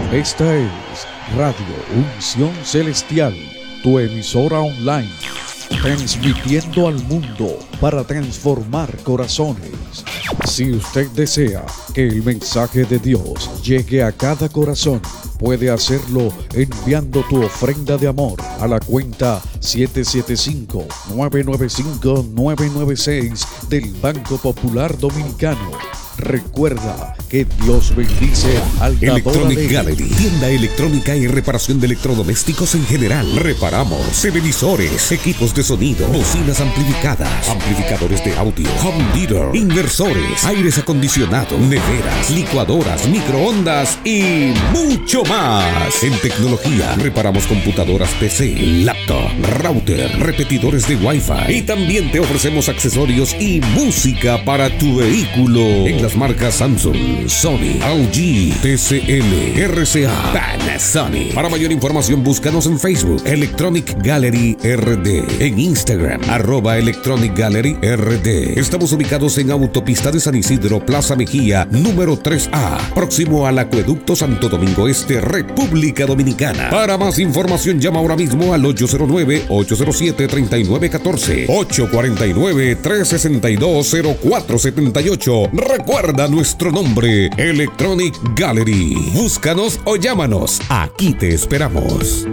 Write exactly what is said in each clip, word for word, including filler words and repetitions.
Esta es Radio Unción Celestial, tu emisora online, transmitiendo al mundo para transformar corazones. Si usted desea que el mensaje de Dios llegue a cada corazón, puede hacerlo enviando tu ofrenda de amor a la cuenta siete siete cinco, nueve nueve cinco, nueve nueve seis del Banco Popular Dominicano. Recuerda que Dios bendice al dador Electronic alegre. Gallery, tienda electrónica y reparación de electrodomésticos en general. Reparamos televisores, equipos de sonido, bocinas amplificadas, amplificadores de audio, home theater, inversores, aires acondicionados, neveras, licuadoras, microondas y mucho más. En tecnología, reparamos computadoras P C, laptop, router, repetidores de Wi-Fi y también te ofrecemos accesorios y música para tu vehículo. En las marcas Samsung, Sony, L G, T C L, R C A, Panasonic. Para mayor información búscanos en Facebook, Electronic Gallery R D, en Instagram, arroba Electronic Gallery R D. Estamos ubicados en Autopista de San Isidro, Plaza Mejía, número tres A, próximo al Acueducto Santo Domingo Este, República Dominicana. Para más información llama ahora mismo al ocho cero nueve, ocho cero siete, tres nueve uno cuatro, ocho cuatro nueve, tres seis dos, cero cuatro siete ocho. Recuerda nuestro nombre, Electronic Gallery. Búscanos o llámanos. Aquí te esperamos.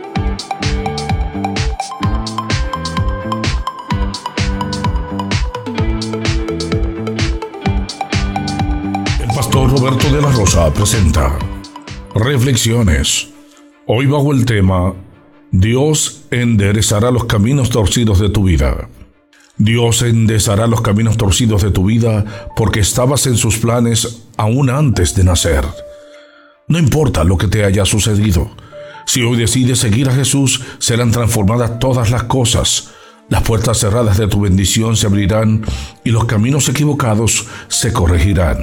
El pastor Roberto de la Rosa presenta Reflexiones. Hoy bajo el tema Dios enderezará los caminos torcidos de tu vida. Dios enderezará los caminos torcidos de tu vida porque estabas en sus planes aún antes de nacer. No importa lo que te haya sucedido. Si hoy decides seguir a Jesús, serán transformadas todas las cosas. Las puertas cerradas de tu bendición se abrirán y los caminos equivocados se corregirán.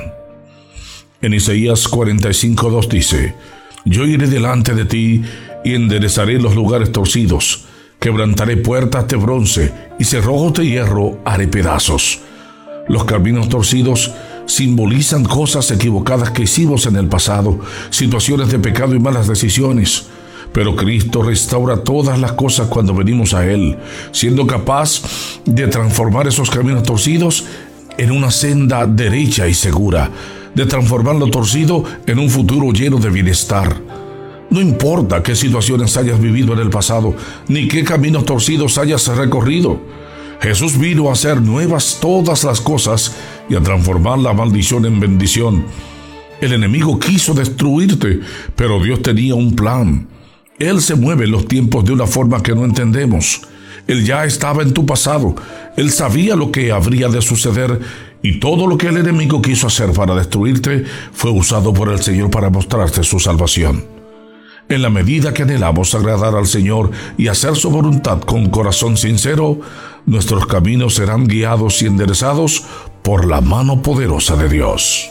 En Isaías cuarenta y cinco, dos dice: Yo iré delante de ti y enderezaré los lugares torcidos. Quebrantaré puertas de bronce y cerrojos de hierro haré pedazos. Los caminos torcidos simbolizan cosas equivocadas que hicimos en el pasado, situaciones de pecado y malas decisiones. Pero Cristo restaura todas las cosas cuando venimos a Él, siendo capaz de transformar esos caminos torcidos en una senda derecha y segura, de transformar lo torcido en un futuro lleno de bienestar. No importa qué situaciones hayas vivido en el pasado, ni qué caminos torcidos hayas recorrido. Jesús vino a hacer nuevas todas las cosas y a transformar la maldición en bendición. El enemigo quiso destruirte, pero Dios tenía un plan. Él se mueve en los tiempos de una forma que no entendemos. Él ya estaba en tu pasado. Él sabía lo que habría de suceder y todo lo que el enemigo quiso hacer para destruirte fue usado por el Señor para mostrarte su salvación. En la medida que anhelamos agradar al Señor y hacer su voluntad con corazón sincero, nuestros caminos serán guiados y enderezados por la mano poderosa de Dios.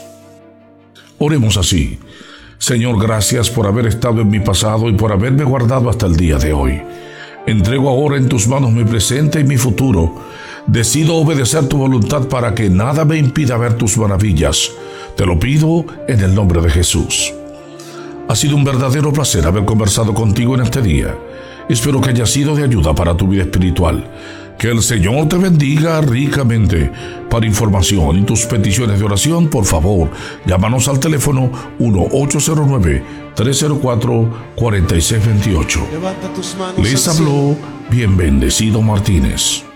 Oremos así: Señor, gracias por haber estado en mi pasado y por haberme guardado hasta el día de hoy. Entrego ahora en tus manos mi presente y mi futuro. Decido obedecer tu voluntad para que nada me impida ver tus maravillas. Te lo pido en el nombre de Jesús. Ha sido un verdadero placer haber conversado contigo en este día. Espero que haya sido de ayuda para tu vida espiritual. Que el Señor te bendiga ricamente. Para información y tus peticiones de oración, por favor, llámanos al teléfono uno ocho cero nueve, tres cero cuatro, cuatro seis dos ocho. Les habló Bien Bendecido Martínez.